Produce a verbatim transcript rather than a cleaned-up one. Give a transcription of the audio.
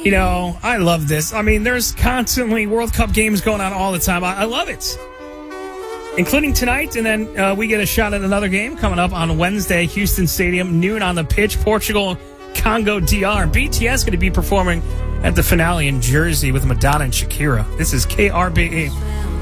You know, I love this. I mean, there's constantly World Cup games going on all the time. I, I love it. Including tonight, and then uh, we get a shot at another game coming up on Wednesday, Houston Stadium, noon on the pitch, Portugal, Congo D R. B T S going to be performing at the finale in Jersey with Madonna and Shakira. This is K R B E.